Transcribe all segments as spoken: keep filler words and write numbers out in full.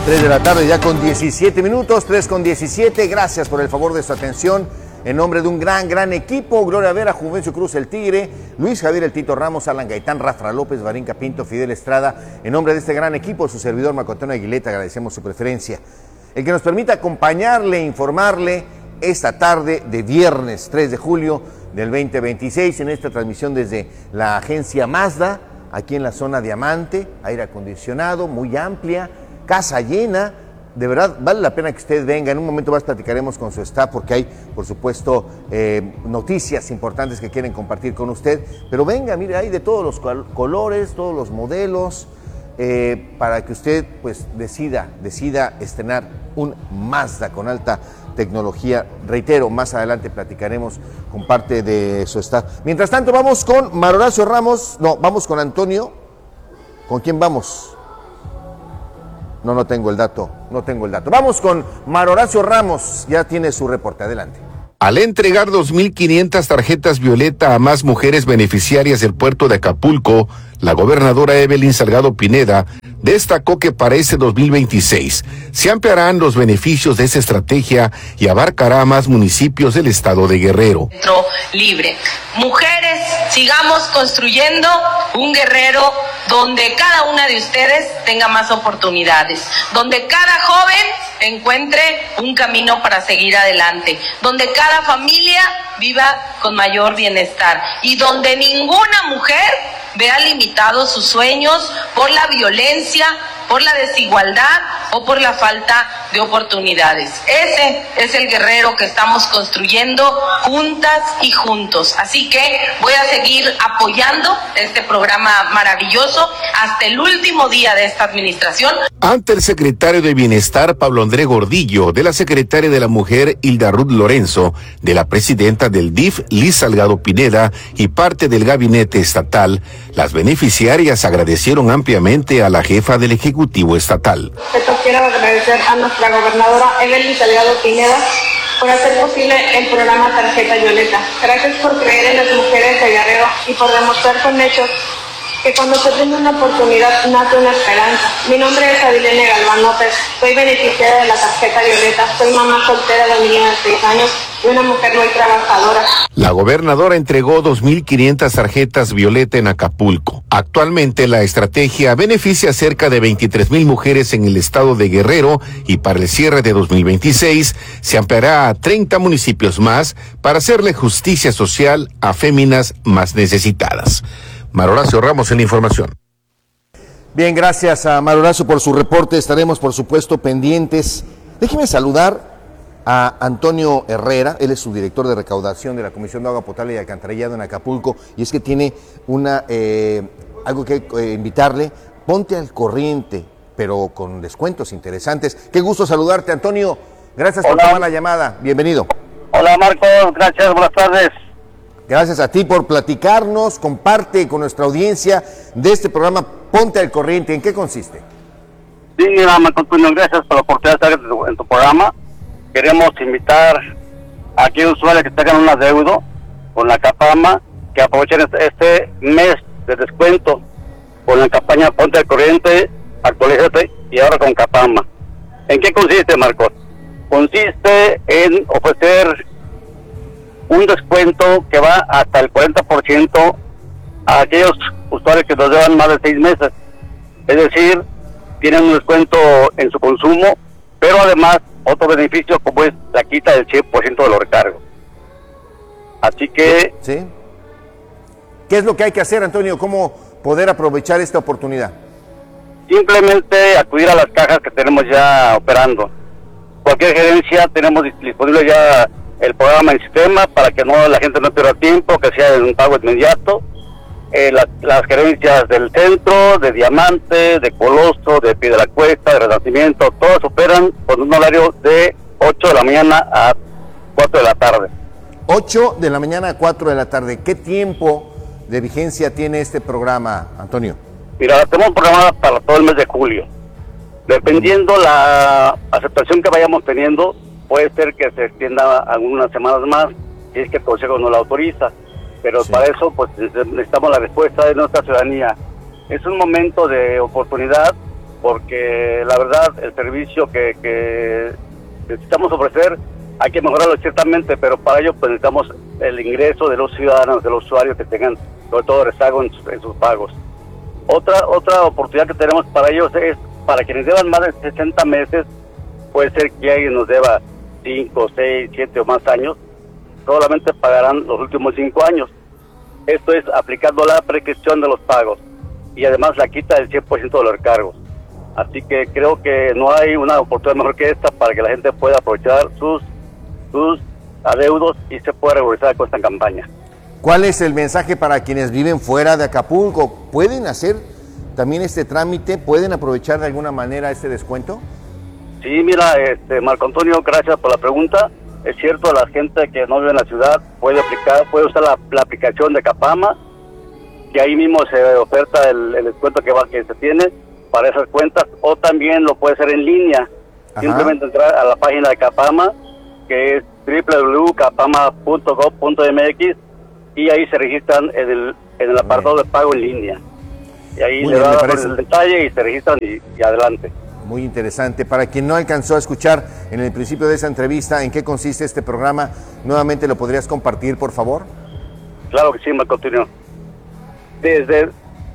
tres de la tarde ya con diecisiete minutos, tres con diecisiete. Gracias por el favor de su atención. En nombre de un gran, gran equipo, Gloria Vera, Juvencio Cruz, el Tigre, Luis Javier, el Tito Ramos, Alan Gaitán, Rafa López, Varinca Pinto, Fidel Estrada. En nombre de este gran equipo, su servidor Marco Antonio Aguileta, agradecemos su preferencia. El que nos permita acompañarle, informarle esta tarde de viernes tres de julio del veinte veintiséis en esta transmisión desde la agencia Mazda, aquí en la zona Diamante, aire acondicionado, muy amplia, casa llena. De verdad, vale la pena que usted venga. En un momento más platicaremos con su staff porque hay, por supuesto, eh, noticias importantes que quieren compartir con usted. Pero venga, mire, hay de todos los colores, todos los modelos, eh, para que usted pues decida, decida estrenar un Mazda con alta tecnología. Reitero, más adelante platicaremos con parte de su staff. Mientras tanto, vamos con Mar Horacio Ramos. No, vamos con Antonio. ¿Con quién vamos? No, no tengo el dato, no tengo el dato. Vamos con Mar Horacio Ramos, ya tiene su reporte, adelante. Al entregar dos mil quinientas tarjetas violeta a más mujeres beneficiarias del puerto de Acapulco, la gobernadora Evelyn Salgado Pineda destacó que para este dos mil veintiséis se ampliarán los beneficios de esa estrategia y abarcará a más municipios del estado de Guerrero. Libre. Mujeres, sigamos construyendo un Guerrero donde cada una de ustedes tenga más oportunidades, donde cada joven encuentre un camino para seguir adelante, donde cada familia viva con mayor bienestar y donde ninguna mujer vea limitados sus sueños por la violencia, por la desigualdad o por la falta de oportunidades. Ese es el Guerrero que estamos construyendo juntas y juntos. Así que voy a seguir apoyando este programa maravilloso hasta el último día de esta administración. Ante el secretario de Bienestar, Pablo André Gordillo, de la secretaria de la Mujer, Hilda Ruth Lorenzo, de la presidenta del D I F, Liz Salgado Pineda, y parte del gabinete estatal, las beneficiarias agradecieron ampliamente a la jefa del Ejecutivo Estatal. Quiero agradecer a nuestra gobernadora Evelyn Salgado Pineda por hacer posible el programa Tarjeta Violeta. Gracias por creer en las mujeres de Guerrero y por demostrar con hechos que cuando se tiene una oportunidad nace una esperanza. Mi nombre es Adilene Galván López, soy beneficiaria de la Tarjeta Violeta, soy mamá soltera de un niño de seis años y una mujer muy trabajadora. La gobernadora entregó dos mil quinientas tarjetas Violeta en Acapulco. Actualmente la estrategia beneficia a cerca de veintitrés mil mujeres en el estado de Guerrero y para el cierre de dos mil veintiséis se ampliará a treinta municipios más para hacerle justicia social a féminas más necesitadas. Mar Horacio Ramos en la información. Bien, gracias a Mar Horacio por su reporte. Estaremos, por supuesto, pendientes. Déjeme saludar a Antonio Herrera. Él es subdirector de recaudación de la Comisión de Agua Potable y Alcantarillado en Acapulco. Y es que tiene una eh, algo que eh, invitarle. Ponte al corriente, pero con descuentos interesantes. Qué gusto saludarte, Antonio. Gracias por tomar la llamada. Bienvenido. Hola, Marco. Gracias. Buenas tardes. Gracias a ti por platicarnos, comparte con nuestra audiencia de este programa Ponte al Corriente. ¿En qué consiste? Sí, mira, Marco Antonio, gracias por la oportunidad de estar en tu, en tu programa. Queremos invitar a aquellos usuarios que tengan un adeudo con la CAPAMA que aprovechen este, este mes de descuento con la campaña Ponte al Corriente, actualízate y ahora con CAPAMA. ¿En qué consiste, Marco? Consiste en ofrecer un descuento que va hasta el cuarenta por ciento a aquellos usuarios que nos llevan más de seis meses. Es decir, tienen un descuento en su consumo, pero además otro beneficio como es la quita del cien por ciento de los recargos. Así que... ¿Sí? ¿Qué es lo que hay que hacer, Antonio? ¿Cómo poder aprovechar esta oportunidad? Simplemente acudir a las cajas que tenemos ya operando. Cualquier gerencia tenemos disponible ya el programa en sistema para que no la gente no pierda tiempo, que sea en un pago inmediato. Eh, la, las gerencias del centro, de Diamante, de Coloso, de Piedracuesta, de Renacimiento, todas operan con un horario de ocho de la mañana a cuatro de la tarde. ocho de la mañana a cuatro de la tarde. ¿Qué tiempo de vigencia tiene este programa, Antonio? Mira, tenemos un programa para todo el mes de julio. Dependiendo la aceptación que vayamos teniendo, puede ser que se extienda algunas semanas más, si es que el Consejo no la autoriza, pero sí. Para eso pues necesitamos la respuesta de nuestra ciudadanía. Es un momento de oportunidad porque la verdad el servicio que, que necesitamos ofrecer hay que mejorarlo ciertamente, pero para ello pues necesitamos el ingreso de los ciudadanos, de los usuarios que tengan sobre todo rezago en sus, en sus pagos. Otra otra oportunidad que tenemos para ellos es para quienes deban más de sesenta meses, puede ser que alguien nos deba cinco, seis, siete o más años, solamente pagarán los últimos cinco años. Esto es aplicando la prescripción de los pagos y además la quita del cien por ciento de los recargos. Así que creo que no hay una oportunidad mejor que esta para que la gente pueda aprovechar sus, sus adeudos y se pueda regularizar con esta campaña. ¿Cuál es el mensaje para quienes viven fuera de Acapulco? ¿Pueden hacer también este trámite? ¿Pueden aprovechar de alguna manera este descuento? Sí, mira, este, Marco Antonio, gracias por la pregunta. Es cierto, la gente que no vive en la ciudad puede aplicar, puede usar la, la aplicación de Capama, que ahí mismo se oferta el, el descuento que va que se tiene para esas cuentas, o también lo puede hacer en línea. Ajá. Simplemente entrar a la página de Capama, que es doble u doble u doble u punto capama punto gov punto m x, y ahí se registran en el, en el apartado de pago en línea. Y ahí Muy le dan el detalle y se registran y, y adelante. Muy interesante. Para quien no alcanzó a escuchar en el principio de esa entrevista, ¿en qué consiste este programa? Nuevamente lo podrías compartir, por favor. Claro que sí, Marco Antonio. Desde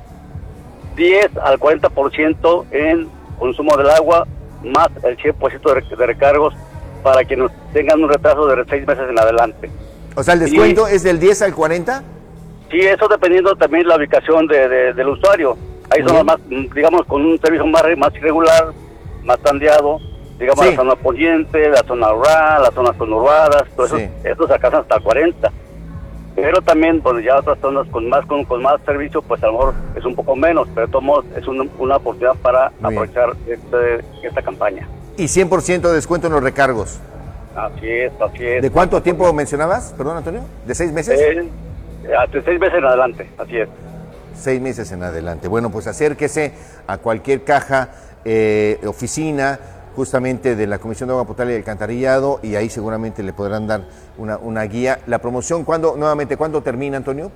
diez al cuarenta por ciento en consumo del agua, más el cien por ciento de, de recargos para quienes tengan un retraso de seis meses en adelante. O sea, ¿el descuento y, es del diez al cuarenta? Sí, eso dependiendo también de la ubicación de, de, del usuario. Ahí son los más, digamos, con un servicio más, más irregular, más tandeado, digamos, sí. La zona poniente, la zona rural, las zonas conurbadas, todo eso, sí. Eso se alcanza hasta cuarenta. Pero también, pues ya otras zonas con más con, con más servicio, pues a lo mejor es un poco menos, pero de todos modos es una, una oportunidad para Muy aprovechar este, esta campaña. ¿Y cien por ciento de descuento en los recargos? Así es, así es. ¿De cuánto tiempo mencionabas, perdón, Antonio? ¿De seis meses? Eh, hasta seis meses en adelante, así es. Seis meses en adelante. Bueno, pues acérquese a cualquier caja, eh, oficina, justamente de la Comisión de Agua Potable y Alcantarillado, y ahí seguramente le podrán dar una, una guía. La promoción, ¿cuándo, nuevamente, cuándo termina, Antonio?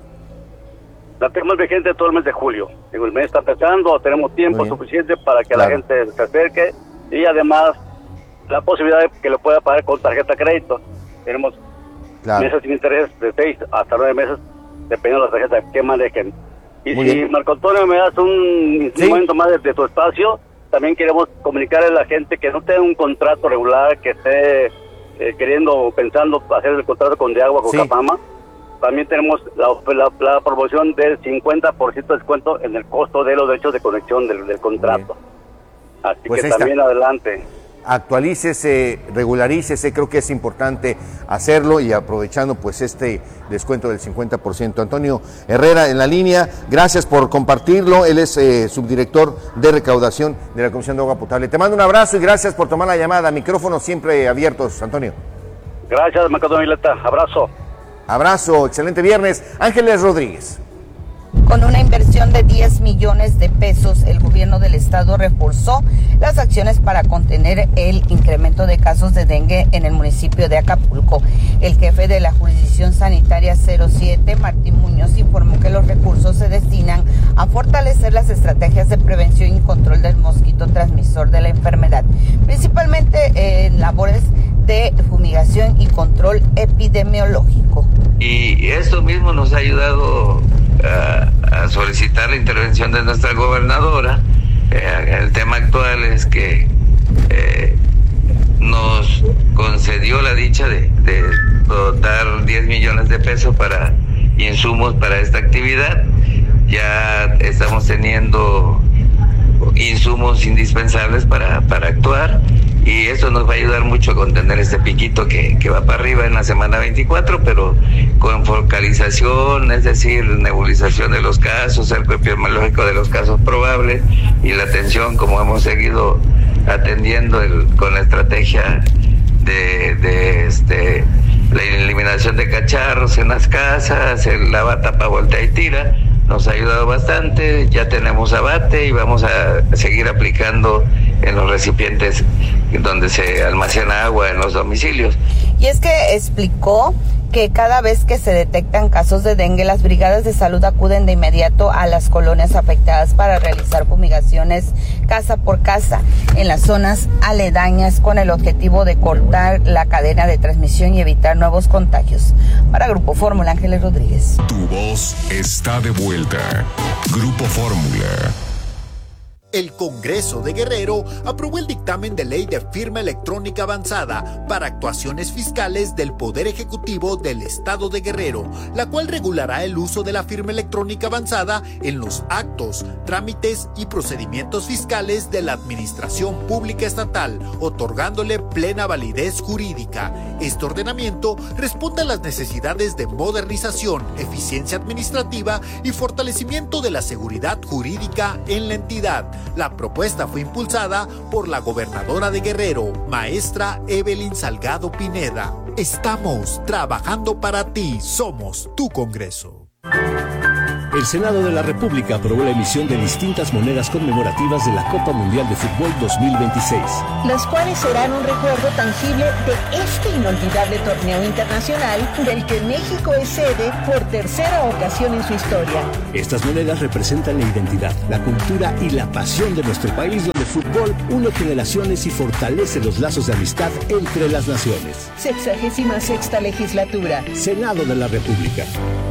La tenemos vigente todo el mes de julio. Digo, el mes está empezando, tenemos tiempo suficiente para que claro. la gente se acerque, y además la posibilidad de que lo pueda pagar con tarjeta de crédito. Tenemos claro. meses sin interés de seis hasta nueve meses, dependiendo de la tarjeta que manejen. Y Muy si bien. Marco Antonio me das un ¿Sí? momento más de, de tu espacio, también queremos comunicarle a la gente que no tenga un contrato regular, que esté eh, queriendo, pensando hacer el contrato con de agua, con sí. Capama. También tenemos la, la, la promoción del cincuenta por ciento de descuento en el costo de los derechos de conexión del, del contrato. Así pues que también está. Adelante. Actualícese, regularícese, creo que es importante hacerlo y aprovechando pues este descuento del cincuenta por ciento. Antonio Herrera en la línea, gracias por compartirlo, él es eh, subdirector de recaudación de la Comisión de Agua Potable. Te mando un abrazo y gracias por tomar la llamada, micrófonos siempre abiertos, Antonio. Gracias, Marco Vileta, abrazo. Abrazo, excelente viernes. Ángeles Rodríguez. Con una inversión de diez millones de pesos, el gobierno del estado reforzó las acciones para contener el incremento de casos de dengue en el municipio de Acapulco. El jefe de la jurisdicción sanitaria cero siete, Martín Muñoz, informó que los recursos se destinan a fortalecer las estrategias de prevención y control del mosquito transmisor de la enfermedad, principalmente en labores de fumigación y control epidemiológico. Y esto mismo nos ha ayudado a, a solicitar la intervención de nuestra gobernadora. Eh, el tema actual es que eh, nos concedió la dicha de, de dotar diez millones de pesos para insumos para esta actividad. Ya estamos teniendo insumos indispensables para, para actuar, y eso nos va a ayudar mucho a contener este piquito que, que va para arriba en la semana veinticuatro, pero con focalización, es decir, nebulización de los casos, cerco epidemiológico de los casos probables y la atención, como hemos seguido atendiendo el, con la estrategia de, de este, la eliminación de cacharros en las casas, el lava, tapa, voltea y tira. Nos ha ayudado bastante, ya tenemos abate y vamos a seguir aplicando en los recipientes donde se almacena agua en los domicilios. Y es que explicó que cada vez que se detectan casos de dengue, las brigadas de salud acuden de inmediato a las colonias afectadas para realizar fumigaciones casa por casa en las zonas aledañas con el objetivo de cortar la cadena de transmisión y evitar nuevos contagios. Para Grupo Fórmula, Ángeles Rodríguez. Tu voz está de vuelta. Grupo Fórmula. El Congreso de Guerrero aprobó el dictamen de ley de firma electrónica avanzada para actuaciones fiscales del Poder Ejecutivo del Estado de Guerrero, la cual regulará el uso de la firma electrónica avanzada en los actos, trámites y procedimientos fiscales de la Administración Pública Estatal, otorgándole plena validez jurídica. Este ordenamiento responde a las necesidades de modernización, eficiencia administrativa y fortalecimiento de la seguridad jurídica en la entidad. La propuesta fue impulsada por la gobernadora de Guerrero, maestra Evelyn Salgado Pineda. Estamos trabajando para ti, somos tu Congreso. El Senado de la República aprobó la emisión de distintas monedas conmemorativas de la Copa Mundial de Fútbol dos mil veintiséis. Las cuales serán un recuerdo tangible de este inolvidable torneo internacional del que México es sede por tercera ocasión en su historia. Estas monedas representan la identidad, la cultura y la pasión de nuestro país, donde el fútbol une generaciones y fortalece los lazos de amistad entre las naciones. Sexagésima sexta legislatura. Senado de la República.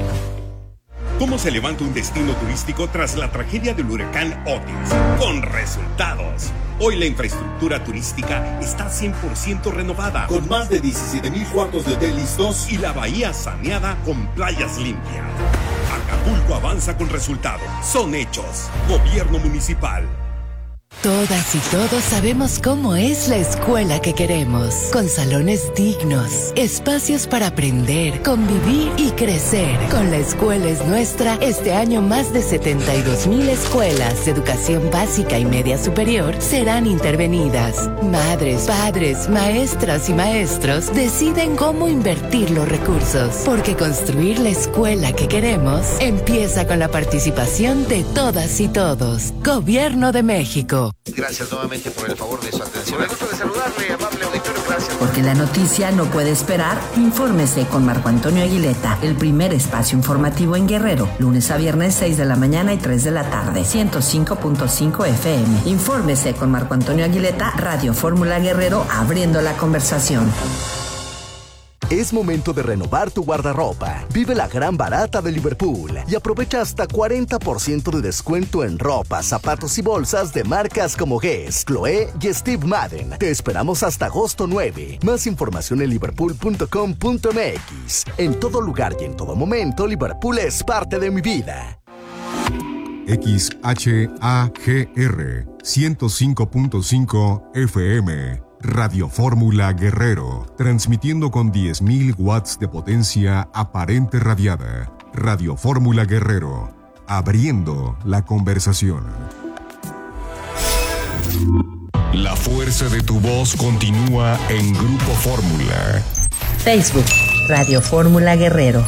¿Cómo se levanta un destino turístico tras la tragedia del huracán Otis? Con resultados. Hoy la infraestructura turística está cien por ciento renovada, con más de diecisiete mil cuartos de hotel listos y la bahía saneada con playas limpias. Acapulco avanza con resultados. Son hechos. Gobierno municipal. Todas y todos sabemos cómo es la escuela que queremos, con salones dignos, espacios para aprender, convivir y crecer. Con La Escuela es Nuestra, este año más de setenta y dos mil escuelas de educación básica y media superior serán intervenidas. Madres, padres, maestras y maestros deciden cómo invertir los recursos, porque construir la escuela que queremos empieza con la participación de todas y todos. Gobierno de México. Gracias nuevamente por el favor de su atención. Me gusta de saludarle, amable auditorio. Gracias. Porque la noticia no puede esperar, infórmese con Marco Antonio Aguileta, el primer espacio informativo en Guerrero, lunes a viernes seis de la mañana y tres de la tarde, ciento cinco punto cinco F M. Infórmese con Marco Antonio Aguileta, Radio Fórmula Guerrero, abriendo la conversación. Es momento de renovar tu guardarropa. Vive la gran barata de Liverpool y aprovecha hasta cuarenta por ciento de descuento en ropa, zapatos y bolsas de marcas como Guess, Chloé y Steve Madden. Te esperamos hasta agosto nueve. Más información en liverpool punto com punto m x. En todo lugar y en todo momento, Liverpool es parte de mi vida. X H A G R ciento cinco punto cinco F M. Radio Fórmula Guerrero, transmitiendo con diez mil watts de potencia aparente radiada. Radio Fórmula Guerrero, abriendo la conversación. La fuerza de tu voz continúa en Grupo Fórmula. Facebook, Radio Fórmula Guerrero.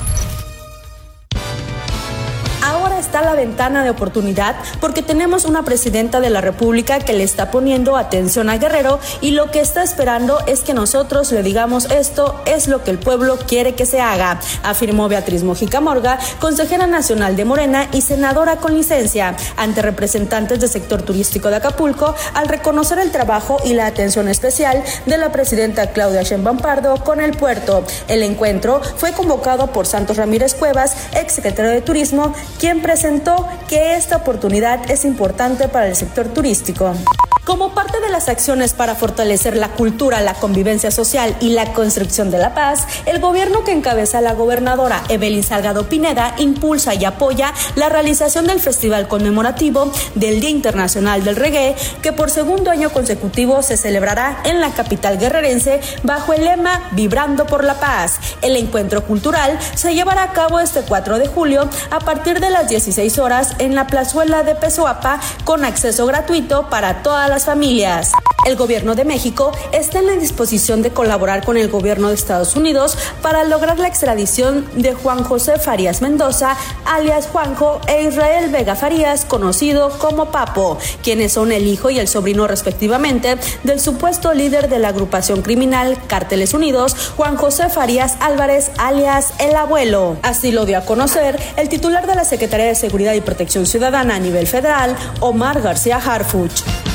Está la ventana de oportunidad porque tenemos una presidenta de la República que le está poniendo atención a Guerrero y lo que está esperando es que nosotros le digamos esto es lo que el pueblo quiere que se haga, afirmó Beatriz Mojica Morga, consejera nacional de Morena y senadora con licencia, ante representantes del sector turístico de Acapulco al reconocer el trabajo y la atención especial de la presidenta Claudia Sheinbaum Pardo con el puerto. El encuentro fue convocado por Santos Ramírez Cuevas, exsecretario de Turismo, quien presentó que esta oportunidad es importante para el sector turístico. Como parte de las acciones para fortalecer la cultura, la convivencia social y la construcción de la paz, el gobierno que encabeza la gobernadora Evelyn Salgado Pineda impulsa y apoya la realización del festival conmemorativo del Día Internacional del Reggae, que por segundo año consecutivo se celebrará en la capital guerrerense bajo el lema Vibrando por la Paz. El encuentro cultural se llevará a cabo este cuatro de julio a partir de las dieciséis horas en la plazuela de Pezuapa con acceso gratuito para todas las familias. El gobierno de México está en la disposición de colaborar con el gobierno de Estados Unidos para lograr la extradición de Juan José Farías Mendoza, alias Juanjo, e Israel Vega Farías, conocido como Papo, quienes son el hijo y el sobrino respectivamente del supuesto líder de la agrupación criminal Cárteles Unidos, Juan José Farías Álvarez, alias El Abuelo. Así lo dio a conocer el titular de la Secretaría de Seguridad y Protección Ciudadana a nivel federal, Omar García Harfuch.